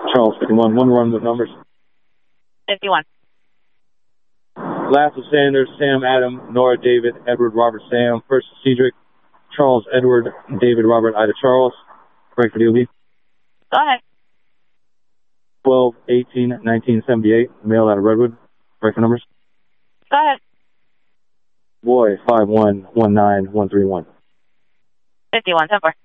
Charles 51. One run with numbers. 51. Last of Sanders, Sam, Adam, Nora, David, Edward, Robert, Sam. First Cedric, Charles, Edward, David, Robert, Ida, Charles. Break for DOB. Go ahead. 12-18-1978. Male out of Redwood. Break for numbers. Go ahead. Boy, 51-19-131. 51. 10-4.